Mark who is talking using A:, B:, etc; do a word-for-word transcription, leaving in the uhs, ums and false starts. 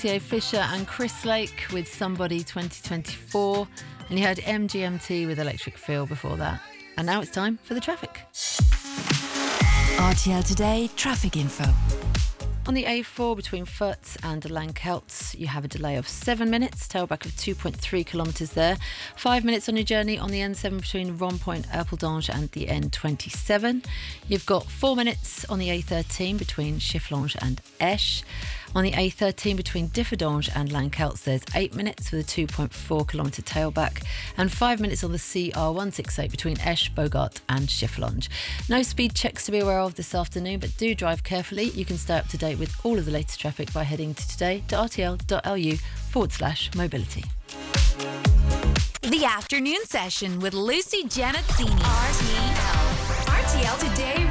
A: Theo Fisher and Chris Lake with Somebody twenty twenty-four, and you heard M G M T with Electric Feel before that. And now it's time for the traffic.
B: R T L Today traffic info.
A: On the A four between Furts and Langkelts, you have a delay of seven minutes, tailback of two point three kilometres there. Five minutes on your journey on the N seven between Rond-Point, Erpeldange and the N twenty-seven. You've got four minutes on the A thirteen between Chifflange and Esch. On the A thirteen between Differdange and Langkelts, there's eight minutes with a two point four kilometre tailback, and five minutes on the C R one sixty-eight between Esch, Bogart and Chifflange. No speed checks to be aware of this afternoon, but do drive carefully. You can stay up to date with all of the latest traffic by heading to today.rtl.lu forward slash mobility.
B: The afternoon session with Lucy Janazzini. R T L. R T L Today